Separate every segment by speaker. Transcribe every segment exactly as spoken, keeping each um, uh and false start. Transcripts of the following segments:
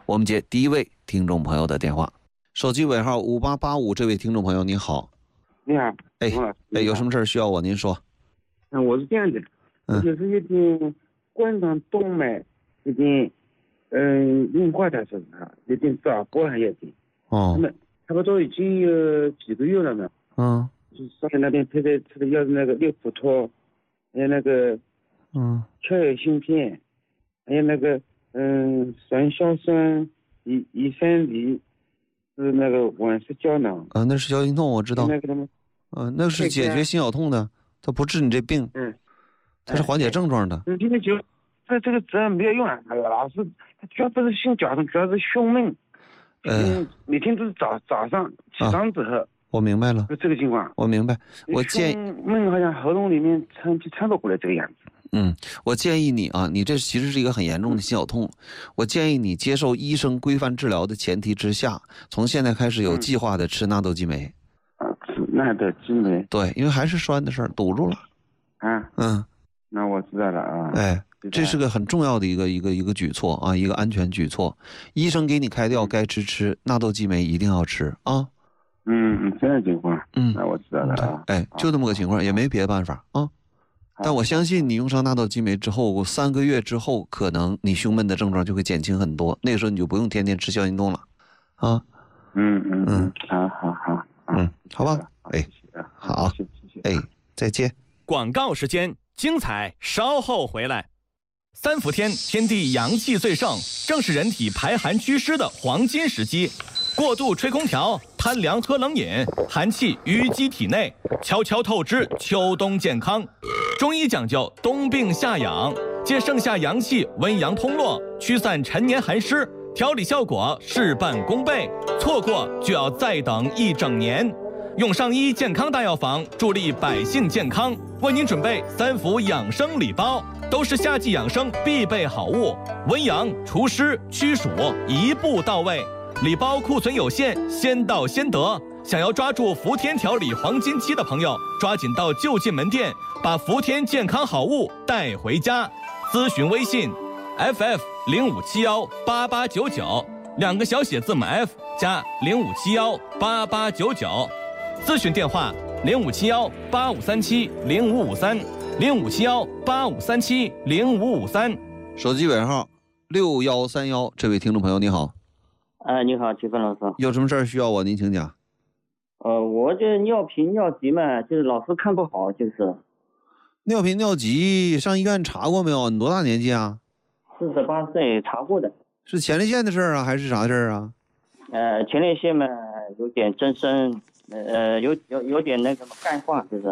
Speaker 1: 我们接第一位听众朋友的电话，手机尾号五八八五，这位听众朋友你好。
Speaker 2: 你好。
Speaker 1: 哎哎，有什么事需要我您说。
Speaker 2: 嗯，我是这样的，嗯、就是有点冠状动脉有点嗯硬化的是啥，有点早搏还有点。
Speaker 1: 哦。
Speaker 2: 那么差不多已经有几个月了嘛。
Speaker 1: 嗯。
Speaker 2: 就是上面那边配的吃的药是那个六普托，还有那个
Speaker 1: 嗯
Speaker 2: 鞘叶芯片，还有那个嗯传硝酸乙乙三醚是那个烷式胶囊。
Speaker 1: 啊，那是消心痛，我知道。
Speaker 2: 那个什么？
Speaker 1: 嗯、呃，那是解决心绞痛的，它不治你这病。
Speaker 2: 嗯。
Speaker 1: 它是缓解症状的。
Speaker 2: 你现在就这这个责任没有用啊！老师，他主要不是心绞痛，主要是胸闷。嗯，每天都是早早上起床之后。啊，
Speaker 1: 我明白了。
Speaker 2: 就这个情况。
Speaker 1: 我明白。我建议
Speaker 2: 胸闷好像喉咙里面撑就撑不过来这个样子。
Speaker 1: 嗯，我建议你啊，你这其实是一个很严重的心绞痛。嗯、我建议你接受医生规范治疗的前提之下，从现在开始有计划的吃纳豆激酶。
Speaker 2: 啊，吃纳豆激酶。
Speaker 1: 对，因为还是栓的事儿，堵住了。
Speaker 2: 啊。
Speaker 1: 嗯。
Speaker 2: 那我知道了啊。
Speaker 1: 哎，这是个很重要的一个一个一个举措啊，一个安全举措。医生给你开药该吃吃，纳豆激酶一定要吃啊。
Speaker 2: 嗯嗯，这样情况。嗯，那我知道了啊。
Speaker 1: 哎，就这么个情况，也没别的办法啊。但我相信你用上纳豆激酶之后，三个月之后，可能你胸闷的症状就会减轻很多。那个时候你就不用天天吃消心痛了，啊。
Speaker 2: 嗯嗯嗯，好好好，
Speaker 1: 嗯，好吧。哎，好，
Speaker 2: 谢谢，
Speaker 1: 哎，再见。
Speaker 3: 广告时间，精彩稍后回来。三伏天，天地阳气最盛，正是人体排寒祛湿的黄金时机。过度吹空调，贪凉喝冷饮，寒气淤积体内，悄悄透支秋冬健康。中医讲究冬病夏养，借盛夏阳气温阳通络，驱散陈年寒湿，调理效果事半功倍。错过就要再等一整年。永上医健康大药房助力百姓健康，为您准备三伏养生礼包，都是夏季养生必备好物，温阳除湿驱暑一步到位。礼包库存有限，先到先得。想要抓住伏天调理黄金期的朋友，抓紧到就近门店，把伏天健康好物带回家。咨询微信 F F 零五七幺八八九九，两个小写字母 F 加零五七幺八八九九。咨询电话零五七幺八五三七零五五三零五七幺八五三七零五五三。
Speaker 1: 手机尾号六幺三幺，这位听众朋友你好。
Speaker 4: 哎，你好，齐芬老师。
Speaker 1: 有什么事儿需要我？您请讲。
Speaker 4: 呃，我这尿频尿急嘛，就是老是看不好，就是。
Speaker 1: 尿频尿急，上医院查过没有？你多大年纪啊？
Speaker 4: 四十八岁，查过的。
Speaker 1: 是前列腺的事儿啊，还是啥事儿啊？
Speaker 4: 呃，前列腺嘛，有点增生，呃，有有有点那个钙化，就是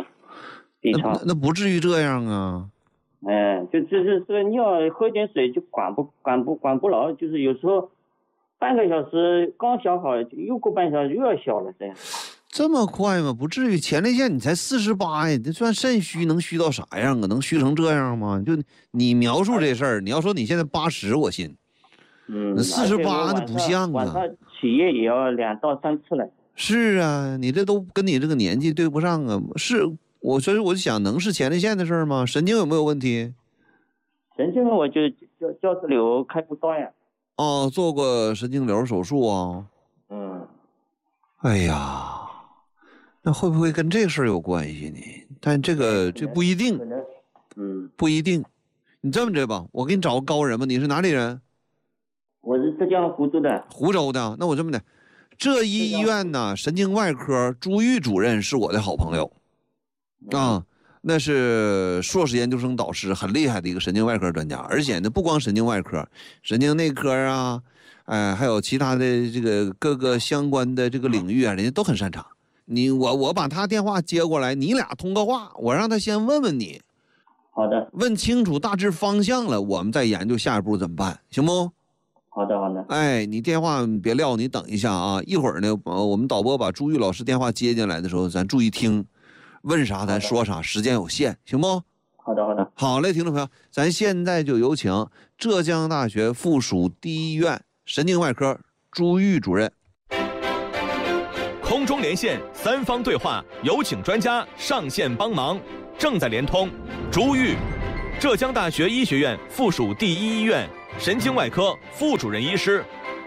Speaker 4: 。B 超。
Speaker 1: 那那不至于这样啊。
Speaker 4: 哎、呃，就就是这个尿喝点水就管不管不管不牢，就是有时候。半个小时刚小好，又过半小时又要小了，这样。
Speaker 1: 这么快吗？不至于，前列腺你才四十八呀，这算肾虚能虚到啥样啊？能虚成这样吗？就你描述这事儿，你要说你现在八十，我信。
Speaker 4: 嗯，
Speaker 1: 四十八那不像啊。
Speaker 4: 晚上起夜也要两到三次了。
Speaker 1: 是啊，你这都跟你这个年纪对不上啊。是，我所以我就想，能是前列腺的事儿吗？神经有没有问题？
Speaker 4: 神经我就胶胶质瘤开过刀呀。
Speaker 1: 哦，做过神经瘤手术啊。
Speaker 4: 嗯。
Speaker 1: 哎呀，那会不会跟这个事儿有关系呢？但这个这不一定。
Speaker 4: 嗯。
Speaker 1: 不一定。你这么着吧，我给你找个高人吧。你是哪里人？
Speaker 4: 我是浙江湖州的。
Speaker 1: 湖州的。那我这么的，浙医医院呢，神经外科朱玉主任是我的好朋友。啊。那是硕士研究生导师，很厉害的一个神经外科专家，而且呢，不光神经外科，神经内科啊，哎、呃，还有其他的这个各个相关的这个领域啊，人家都很擅长。你我我把他电话接过来，你俩通个话，我让他先问问你。
Speaker 4: 好的。
Speaker 1: 问清楚大致方向了，我们再研究下一步怎么办，行不？
Speaker 4: 好的，好的。
Speaker 1: 哎，你电话别撂，你等一下啊，一会儿呢，呃，我们导播把朱玉老师电话接进来的时候，咱注意听。问啥咱说啥，时间有限，行不？
Speaker 4: 好的，好的。
Speaker 1: 好嘞，听众朋友，咱现在就有请浙江大学附属第一医院神经外科朱玉主任。
Speaker 3: 空中连线，三方对话，有请专家上线帮忙。正在连通，朱玉，浙江大学医学院附属第一医院神经外科副主任医师，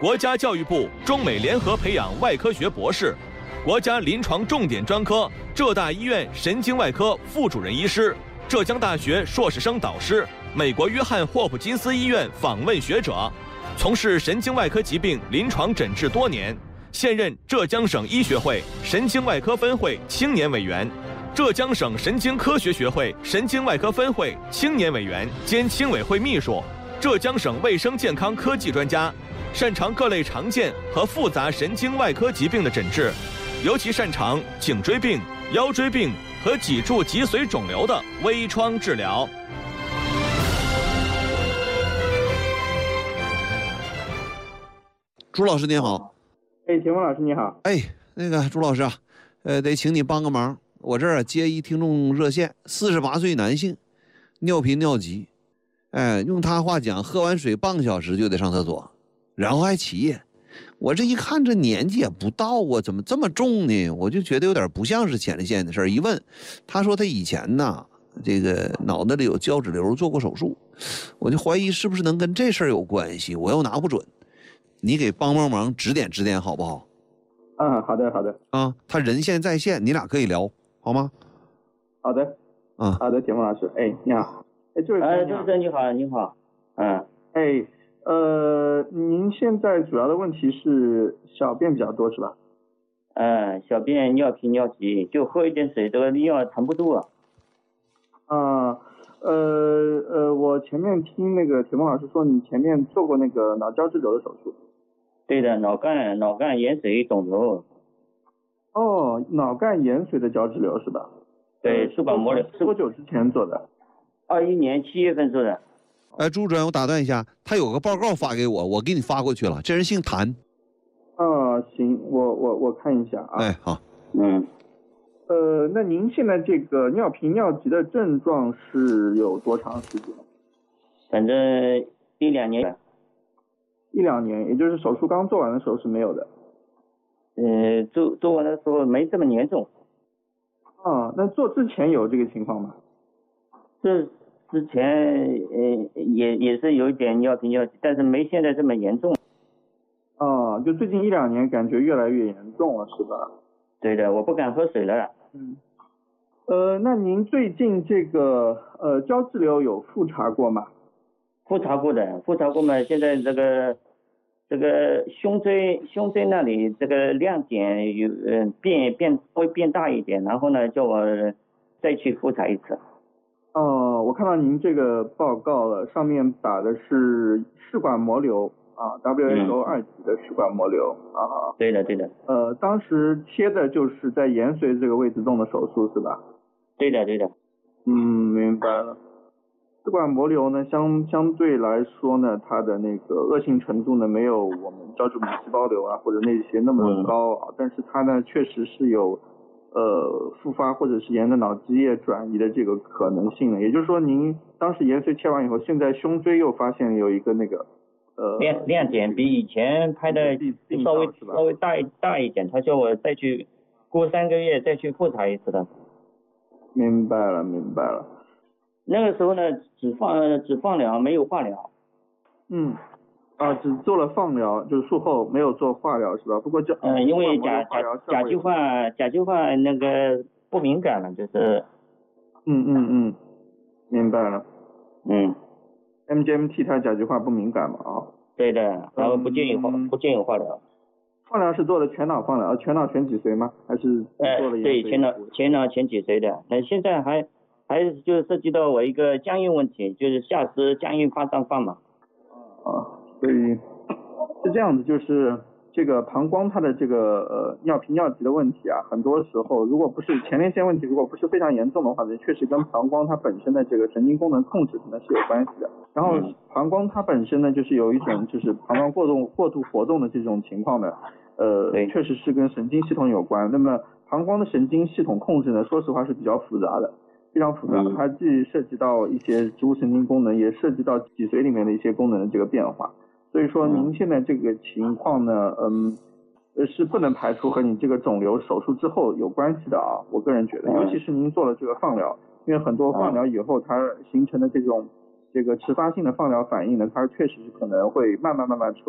Speaker 3: 国家教育部中美联合培养外科学博士，国家临床重点专科浙大医院神经外科副主任医师，浙江大学硕士生导师，美国约翰霍普金斯医院访问学者，从事神经外科疾病临床诊治多年，现任浙江省医学会神经外科分会青年委员，浙江省神经科学学会神经外科分会青年委员兼青委会秘书，浙江省卫生健康科技专家，擅长各类常见和复杂神经外科疾病的诊治，尤其擅长颈椎病、腰椎病和脊柱脊髓肿瘤的微创治疗。
Speaker 1: 朱老师您好。
Speaker 5: 哎，田峰老师你好。
Speaker 1: 哎，那个朱老师啊，呃，得请你帮个忙。我这儿啊接一听众热线，四十八岁男性，尿频尿急，哎，用他话讲，喝完水半个小时就得上厕所，然后还起夜。我这一看这年纪也不到啊，怎么这么重呢？我就觉得有点不像是前列腺的事儿。一问，他说他以前呐，这个脑袋里有胶质瘤，做过手术，我就怀疑是不是能跟这事儿有关系，我又拿不准，你给帮帮忙，指点指点好不好？
Speaker 5: 嗯，好的好的。
Speaker 1: 啊，他人现在线，你俩可以聊，好吗？
Speaker 5: 好的，
Speaker 1: 嗯，
Speaker 5: 好的，田峰老师，哎，你好，哎，这位
Speaker 4: 哎，主持人你好，你好，嗯，
Speaker 5: 哎，呃，您现在主要的问题是小便比较多是吧？
Speaker 4: 嗯，小便尿频尿急，就喝一点水，这个尿藏不住啊。
Speaker 5: 啊，呃呃，我前面听那个田峰老师说，你前面做过那个脑胶质瘤的手术。
Speaker 4: 对的，脑干脑干盐水肿瘤。
Speaker 5: 哦，脑干盐水的胶质瘤是吧？
Speaker 4: 对，输管膜瘤。
Speaker 5: 多久之前做的？
Speaker 4: 二一年七月份做的。
Speaker 1: 哎，朱主任，我打断一下，他有个报告发给我，我给你发过去了。这人姓谭。
Speaker 5: 啊，行，我我我看一下啊。
Speaker 1: 哎，好。
Speaker 4: 嗯。
Speaker 5: 呃，那您现在这个尿频尿急的症状是有多长时间？
Speaker 4: 反正一两年。
Speaker 5: 一两年，也就是手术刚做完的时候是没有的。
Speaker 4: 呃，做做完的时候没这么严重。
Speaker 5: 啊，那做之前有这个情况吗？
Speaker 4: 这之前呃也也是有一点尿频尿急，但是没现在这么严重。
Speaker 5: 啊，就最近一两年感觉越来越严重了，是吧？
Speaker 4: 对的，我不敢喝水了。
Speaker 5: 嗯。呃，那您最近这个呃胶质瘤有复查过吗？
Speaker 4: 复查过的，复查过嘛？现在这个这个胸椎胸椎那里这个亮点有嗯、呃、变变会变大一点，然后呢叫我再去复查一次。
Speaker 5: 哦，我看到您这个报告了，上面打的是室管膜瘤啊 ，W H O 二级的室管膜瘤、嗯、啊。
Speaker 4: 对的对的。
Speaker 5: 呃，当时切的就是在盐水这个位置动的手术是吧？
Speaker 4: 对的对的。
Speaker 5: 嗯，明白了。室管膜瘤呢，相相对来说呢，它的那个恶性程度呢，没有我们胶质母细胞瘤啊或者那些那么高啊，嗯、但是它呢，确实是有呃复发或者是沿着脑积液转移的这个可能性的。也就是说，您当时盐水切完以后，现在胸椎又发现有一个那个呃
Speaker 4: 亮亮点比以前拍的稍微稍微大一大一点，他叫我再去过三个月再去复查一次的。
Speaker 5: 明白了，明白了。
Speaker 4: 那个时候呢，只放只放疗，没有化疗。
Speaker 5: 嗯，啊，只做了放疗，就是术后没有做化疗是吧？不过这
Speaker 4: 嗯，因为甲甲甲基化甲基化那个不敏感了，就是。
Speaker 5: 嗯嗯嗯，明白了。
Speaker 4: 嗯。
Speaker 5: M G M T 它甲基化不敏感嘛啊？
Speaker 4: 对的，然后不建议化、嗯、不建议化疗。
Speaker 5: 放疗是做的全脑放疗，全脑全脊髓吗？还是做了、
Speaker 4: 呃、对，全脑全脑全脊髓的。那现在还。还就是涉及到我一个僵硬问题，就是下肢僵硬发胀放嘛。
Speaker 5: 啊，所以是这样子，就是这个膀胱它的这个呃尿频尿急的问题啊，很多时候如果不是前列腺问题，如果不是非常严重的话呢，确实跟膀胱它本身的这个神经功能控制可能是有关系的。然后膀胱它本身呢，就是有一种就是膀胱过度过度活动的这种情况呢，呃，确实是跟神经系统有关。那么膀胱的神经系统控制呢，说实话是比较复杂的。非常复杂，它既涉及到一些植物神经功能，也涉及到脊髓里面的一些功能的这个变化。所以说您现在这个情况呢，嗯，是不能排除和你这个肿瘤手术之后有关系的啊。我个人觉得，尤其是您做了这个放疗，因为很多放疗以后它形成的这种这个迟发性的放疗反应呢，它确实是可能会慢慢慢慢出